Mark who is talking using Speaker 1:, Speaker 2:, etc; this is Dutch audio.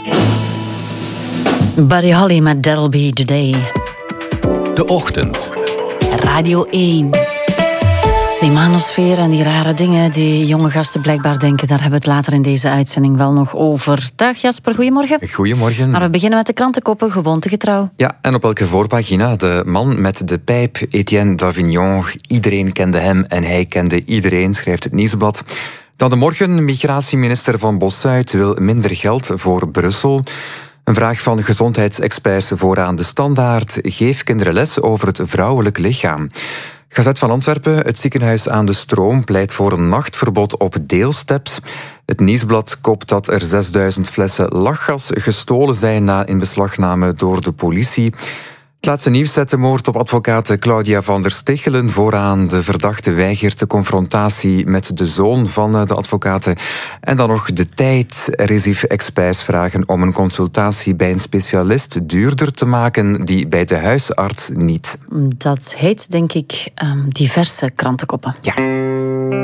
Speaker 1: Buddy Holly met That'll Be The Day.
Speaker 2: De Ochtend.
Speaker 1: Radio 1. Die manosfeer en die rare dingen die jonge gasten blijkbaar denken, daar hebben we het later in deze uitzending wel nog over. Dag Jasper, goedemorgen.
Speaker 3: Goedemorgen.
Speaker 1: Maar we beginnen met de krantenkoppen, gewoontegetrouw.
Speaker 3: Ja, en op elke voorpagina de man met de pijp, Etienne Davignon. Iedereen kende hem en hij kende iedereen, schrijft het Nieuwsblad. Dan de morgen, migratieminister van Bossuit wil minder geld voor Brussel. Een vraag van gezondheidsexperts vooraan de Standaard. Geef kinderen les over het vrouwelijk lichaam. Gazet van Antwerpen, het ziekenhuis aan de Stroom pleit voor een nachtverbod op deelsteps. Het Nieuwsblad koopt dat er 6000 flessen lachgas gestolen zijn na inbeslagname door de politie. Het laatste nieuws zet de moord op advocaat Claudia van der Stichelen vooraan. De verdachte weigert de confrontatie met de zoon van de advocaten. En dan nog de tijd. RISIF-experts vragen om een consultatie bij een specialist duurder te maken, die bij de huisarts niet.
Speaker 1: Dat heet, denk ik, diverse krantenkoppen.
Speaker 3: Ja.